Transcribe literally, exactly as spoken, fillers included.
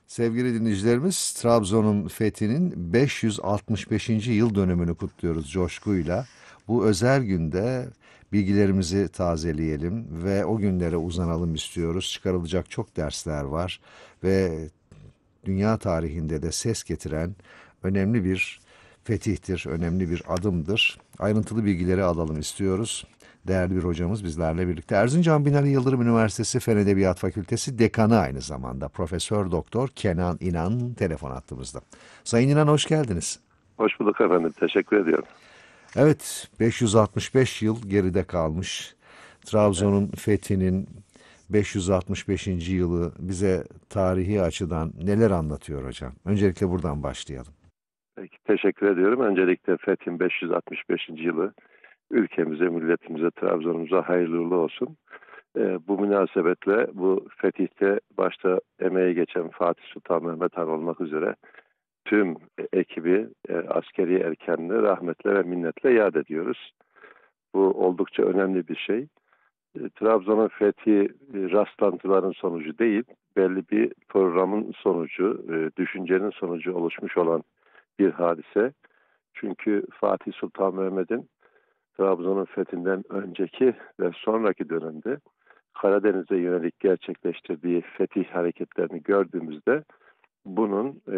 Sevgili dinleyicilerimiz, Trabzon'un fethinin beş yüz altmış beşinci yıl dönümünü kutluyoruz coşkuyla. Bu özel günde bilgilerimizi tazeleyelim ve o günlere uzanalım istiyoruz. Çıkarılacak çok dersler var ve dünya tarihinde de ses getiren önemli bir fetihtir, önemli bir adımdır. Ayrıntılı bilgileri alalım istiyoruz. Değerli bir hocamız bizlerle birlikte. Erzincan Binali Yıldırım Üniversitesi Fen Edebiyat Fakültesi Dekanı aynı zamanda. Profesör Doktor Kenan İnan telefon attığımızda. Sayın İnan hoş geldiniz. Hoş bulduk efendim. Teşekkür ediyorum. Evet, beş yüz altmış beş yıl geride kalmış. Evet. Trabzon'un fethinin beş yüz altmış beşinci yılı bize tarihi açıdan neler anlatıyor hocam? Öncelikle buradan başlayalım. Peki, teşekkür ediyorum. Öncelikle Fethin beş yüz altmış beşinci yılı ülkemize, milletimize, Trabzon'umuza hayırlı uğurlu olsun. Ee, bu münasebetle bu fetihte başta emeği geçen Fatih Sultan Mehmet Han olmak üzere tüm ekibi, e, askeri erkenini rahmetle ve minnetle yad ediyoruz. Bu oldukça önemli bir şey. E, Trabzon'un fethi e, rastlantıların sonucu değil, belli bir programın sonucu, e, düşüncenin sonucu oluşmuş olan bir hadise. Çünkü Fatih Sultan Mehmet'in Trabzon'un fethinden önceki ve sonraki dönemde Karadeniz'e yönelik gerçekleştirdiği fetih hareketlerini gördüğümüzde bunun